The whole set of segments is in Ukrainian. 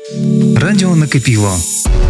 Радіо накипіло.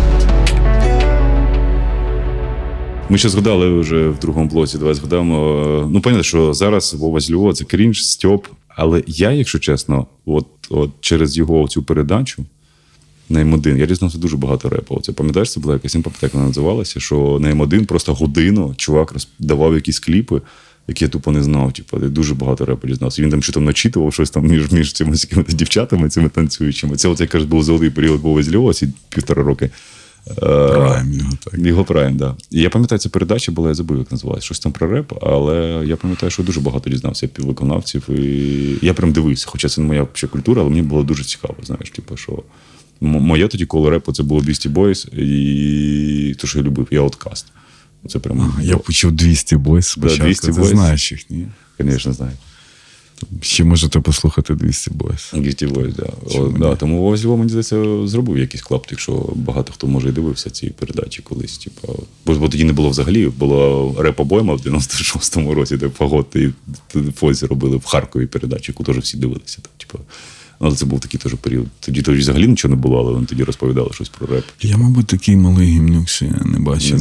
Ми ще згадали вже в другому блоці, давай згадаємо. Ну, понятно, що зараз Вова з Львова – це крінж, стьоп. Але я, якщо чесно, от через його цю передачу на М1, я дізнався дуже багато репу. Це, пам'ятаєш, це була якась імпортека, вона називалася, що на М1 просто годину чувак давав якісь кліпи, які я тупо не знав. Типу, дуже багато репу дізнався. Він там що там начитував щось там між цими дівчатами, цими танцюючими. Це, от, якраз, був золотий період Вова з Львова, ці 1,5 роки. Прайм його, так. Його прайм, так. Да. І я пам'ятаю, ця передача була, я забув, як називалась, щось там про реп, але я пам'ятаю, що дуже багато дізнався виконавців. І я прям дивився, хоча це не моя культура, але мені було дуже цікаво, знаєш, типу, що моє тоді коло репу це було Beastie Boys, і те, що я любив, я Outkast. Це прям... Я почув 200 Boys спочатку, 200 ти Boys. знаєш їх, ні? Звісно, знаю. Ще можете послухати 200 Boys. 200 Boys, так. Да. Тому Вова з Львова, мені здається, зробив якийсь клаптик, якщо багато хто, може, і дивився ці передачі колись. Типу. Бо тоді не було взагалі, була реп-обойма в 96-му році, де Фагот і Фозі робили в Харкові передачу, яку теж всі дивилися. Типу. Але це був такий теж період. Тоді взагалі нічого не було, але вони тоді розповідали щось про реп. Я, мабуть, такий малий гімнюк, що я не бачив.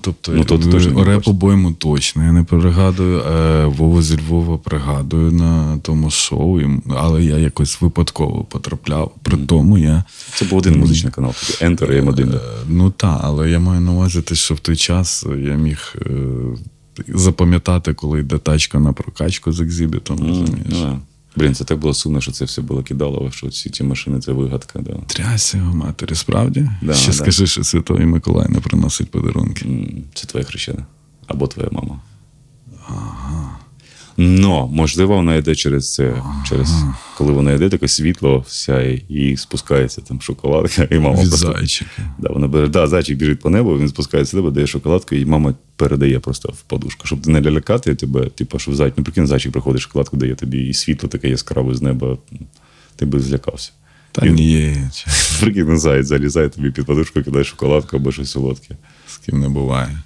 Реп-обойму точно. Я не пригадую, Вову зі Львова пригадую на тому шоу, але я якось випадково потрапляв. При тому я... Це був один музичний канал, тоді Enter і М1. Ну так, але я маю на увазі те, що в той час я міг запам'ятати, коли йде тачка на прокачку з екзибітом, розумієш? Блін, це так було сумно, що це все було кидалово, що всі ці машини – це вигадка. Да. Трясся його матері, справді? Да, ще скажи, що Святий Миколай не приносить подарунки. Це твоя хрещена. Або твоя мама. Ага. Но, можливо, вона йде через це. Через, коли вона йде, таке світло сяє і спускається там шоколадка, і мама від просто... зайчика. Да, вона бере, зайчик біжить по небу, він спускається тебе, дає шоколадку, і мама передає просто в подушку. Щоб не лякати тебе, типу, що зайчик, прикинь, зайчик приходить, шоколадку дає тобі, і світло таке яскраве з неба, ти би злякався. Та ні. Прикинь, заяць залізає тобі під подушку, кидає шоколадку або щось солодке. З ким не буває.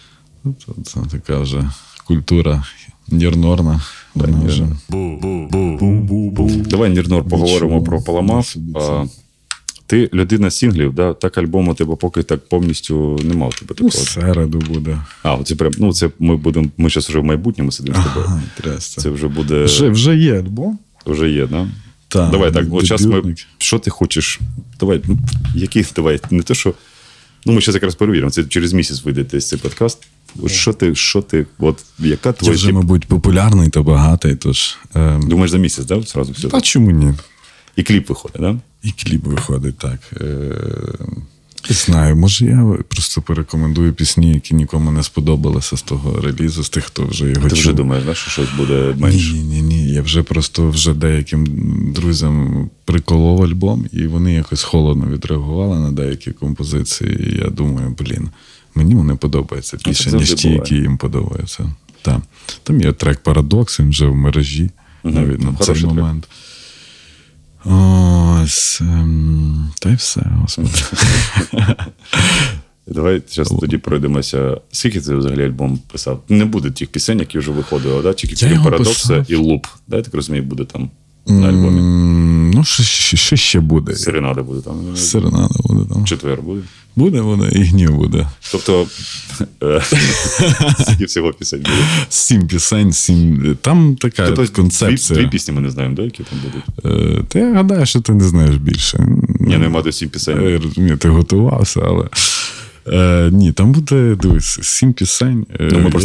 Це така вже культура нірнорна. Давай, Нірнор, поговоримо про Паламав. Ти людина синглів, да? Так альбому тебе поки так повністю нема у тебе такого. Середу буде. Це прям, це ми зараз вже в майбутньому сидимо з тобою. Це вже буде... Вже є альбом. Вже є, да? Так. Давай так, от зараз що ти хочеш? Давай, не те, що... ми зараз якраз перевіримо, це через місяць вийде цей подкаст. Що ти, яка твоя... Я вже, мабуть, популярний та багатий, тож... Думаєш, за місяць, так? Сразу все. А чому ні? І кліп виходить, так? І кліп виходить, так. Не знаю, може я просто порекомендую пісні, які нікому не сподобалися з того релізу, з тих, хто вже його чув. Ти вже думаєш, що щось буде менше? Ні. Я вже деяким друзям приколов альбом, і вони якось холодно відреагували на деякі композиції. І я думаю, мені вони подобаються більше, ніж ті, які їм подобаються. Так. Там є трек «Парадокс», він вже в мережі, навіть на цей момент. Ось, та й все, господи. Давай зараз тоді пройдемося. Скільки ти взагалі альбом писав? Не буде тих пісень, які вже виходили, да? Тільки «Парадокса» і «Луп». Да, я так розумію, буде там на альбомі? Ну, що ще буде? «Серенада» буде там. «Серенада» буде там. «Четвер» буде? Буде, і «Гнів» буде. Тобто, скільки всього пісень буде? 7 пісень, там така концепція. 2 пісні ми не знаємо, які там будуть? Та я гадаю, що ти не знаєш більше. Нема до 7 пісень. Я розумію, ти готувався, але... Ні, там буде, дивись, 7 пісень. Ми просто